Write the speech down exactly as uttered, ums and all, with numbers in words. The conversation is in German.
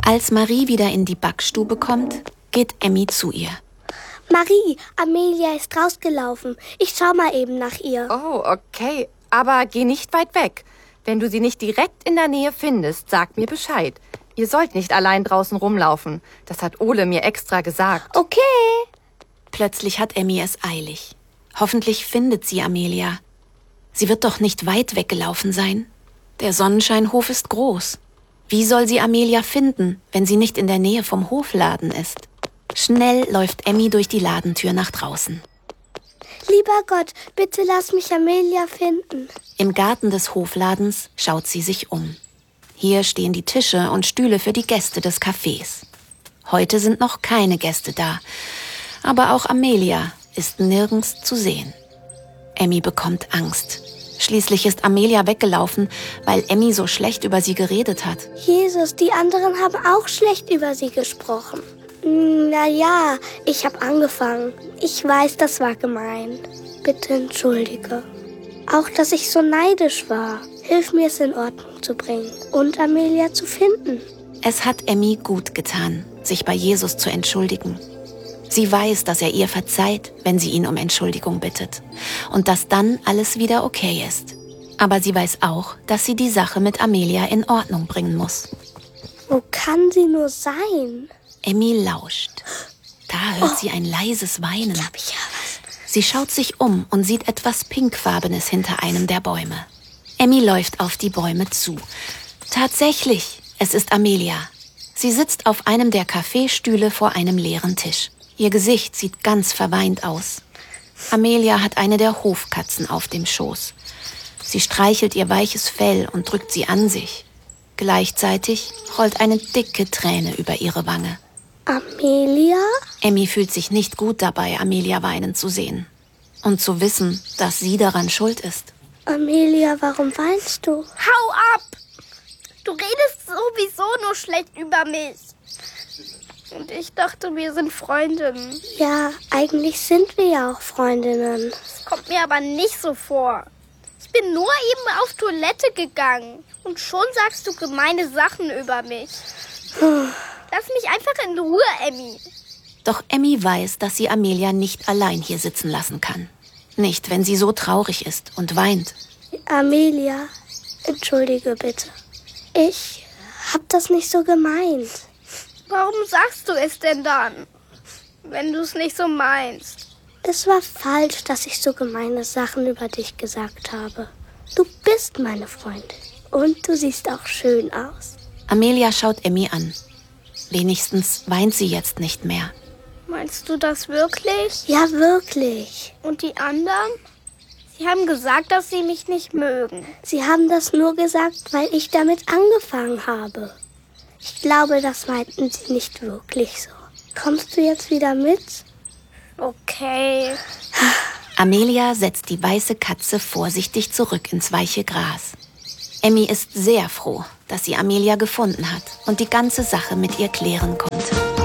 Als Marie wieder in die Backstube kommt, geht Emmy zu ihr. Marie, Amelia ist rausgelaufen. Ich schau mal eben nach ihr. Oh, okay. Aber geh nicht weit weg. Wenn du sie nicht direkt in der Nähe findest, sag mir Bescheid. Ihr sollt nicht allein draußen rumlaufen. Das hat Ole mir extra gesagt. Okay. Plötzlich hat Emmy es eilig. Hoffentlich findet sie Amelia. Sie wird doch nicht weit weggelaufen sein. Der Sonnenscheinhof ist groß. Wie soll sie Amelia finden, wenn sie nicht in der Nähe vom Hofladen ist? Schnell läuft Emmy durch die Ladentür nach draußen. Lieber Gott, bitte lass mich Amelia finden. Im Garten des Hofladens schaut sie sich um. Hier stehen die Tische und Stühle für die Gäste des Cafés. Heute sind noch keine Gäste da, aber auch Amelia ist nirgends zu sehen. Emmy bekommt Angst. Schließlich ist Amelia weggelaufen, weil Emmy so schlecht über sie geredet hat. Jesus, die anderen haben auch schlecht über sie gesprochen. Na ja, ich habe angefangen. Ich weiß, das war gemein. Bitte entschuldige. Auch, dass ich so neidisch war. Hilf mir, es in Ordnung zu bringen und Amelia zu finden. Es hat Emmy gut getan, sich bei Jesus zu entschuldigen. Sie weiß, dass er ihr verzeiht, wenn sie ihn um Entschuldigung bittet. Und dass dann alles wieder okay ist. Aber sie weiß auch, dass sie die Sache mit Amelia in Ordnung bringen muss. Wo kann sie nur sein? Emmy lauscht. Da hört oh. sie ein leises Weinen. Ich glaub, ich höre was. Sie schaut sich um und sieht etwas Pinkfarbenes hinter einem der Bäume. Emmy läuft auf die Bäume zu. Tatsächlich, es ist Amelia. Sie sitzt auf einem der Kaffeestühle vor einem leeren Tisch. Ihr Gesicht sieht ganz verweint aus. Amelia hat eine der Hofkatzen auf dem Schoß. Sie streichelt ihr weiches Fell und drückt sie an sich. Gleichzeitig rollt eine dicke Träne über ihre Wange. Amelia? Emmy fühlt sich nicht gut dabei, Amelia weinen zu sehen. Und zu wissen, dass sie daran schuld ist. Amelia, warum weinst du? Hau ab! Du redest sowieso nur schlecht über mich. Und ich dachte, wir sind Freundinnen. Ja, eigentlich sind wir ja auch Freundinnen. Das kommt mir aber nicht so vor. Ich bin nur eben auf Toilette gegangen. Und schon sagst du gemeine Sachen über mich. Lass mich einfach in Ruhe, Emmy. Doch Emmy weiß, dass sie Amelia nicht allein hier sitzen lassen kann. Nicht, wenn sie so traurig ist und weint. Amelia, entschuldige bitte. Ich hab das nicht so gemeint. Warum sagst du es denn dann, wenn du es nicht so meinst? Es war falsch, dass ich so gemeine Sachen über dich gesagt habe. Du bist meine Freundin und du siehst auch schön aus. Amelia schaut Emmy an. Wenigstens weint sie jetzt nicht mehr. Meinst du das wirklich? Ja, wirklich. Und die anderen? Sie haben gesagt, dass sie mich nicht mögen. Sie haben das nur gesagt, weil ich damit angefangen habe. Ich glaube, das meinten sie nicht wirklich so. Kommst du jetzt wieder mit? Okay. Amelia setzt die weiße Katze vorsichtig zurück ins weiche Gras. Emmy ist sehr froh, dass sie Amelia gefunden hat und die ganze Sache mit ihr klären konnte.